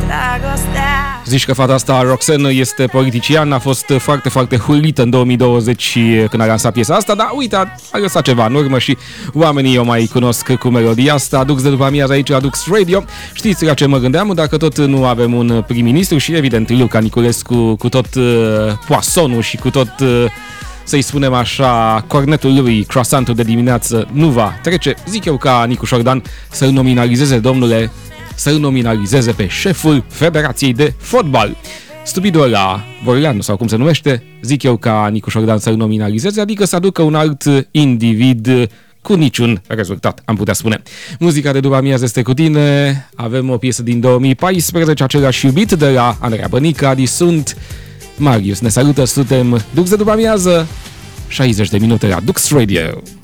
Zici că fata asta, Roxanne, este politician, a fost foarte, foarte huilită în 2020 când a lansat piesa asta, dar uite, a lăsat ceva în urmă și oamenii o mai cunosc cu melodia asta. Dux de după amiază aici la Dux Radio. Știți la ce mă gândeam? Dacă tot nu avem un prim-ministru și evident Luca Niculescu cu tot poasonul și cu tot, să-i spunem așa, cornetul lui, croissantul de dimineață nu va trece, zic eu ca Nicu Șordan să-l nominalizeze, domnule, să-l nominalizeze pe șeful Federației de Fotbal. Stupidul ăla, Vorleanu sau cum se numește, zic eu ca Nicu Șordan să-l nominalizeze, adică să aducă un alt individ cu niciun rezultat, am putea spune. Muzica de după amiază este cu tine, avem o piesă din 2014, Același iubit de la Andreea Bănică, Adi sunt, Marius ne salută, suntem Dux de după amiază, 60 de minute la Dux Radio.